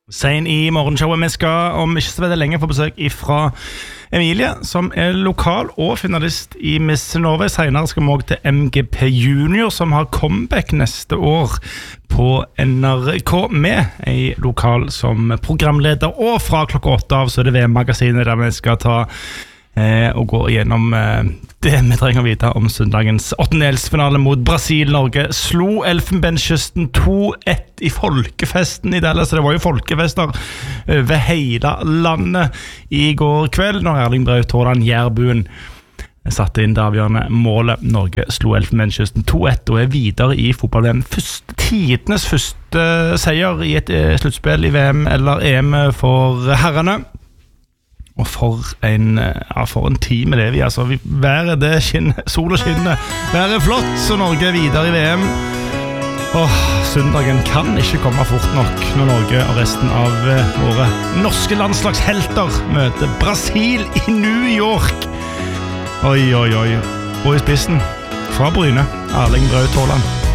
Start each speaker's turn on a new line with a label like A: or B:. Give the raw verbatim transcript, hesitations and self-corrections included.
A: Sen i morgenshowet vi skal om ikke så veldig lenge få besøk ifra Emilie, som er lokal og finalist i Miss Norway. Senere skal vi også til M G P Junior, som har comeback neste år på N R K med en lokal som programleder. Og fra klokka åtte av så er det V M-magasinet der vi skal ta eh, og gå gjennom eh, det vi trenger å vite om søndagens åttendedelsfinale mot Brasil. Norge slo Elfenbenskysten to ett i folkefesten i Dallas. Det var jo folkefester over hele landet i går kveld når Erling Braut Haaland Jærbuen satte inn det avgjørende målet. Norge slo Elfenbenskysten to ett og er videre i fotball-V M. Første, tidenes første seier i et uh, sluttspill i V M eller E M for herrene. Og for en, ja, for en tid med det vi, altså, været det skinner, sol og skinner, været er flott, så Norge er videre i V M. Åh, søndagen kan ikke komme fort nok når Norge og resten av uh, våre norske landslagshelter møter Brasil i New York. Oi, oi, oi, og i spissen fra Bryne, Erling Braut Haaland.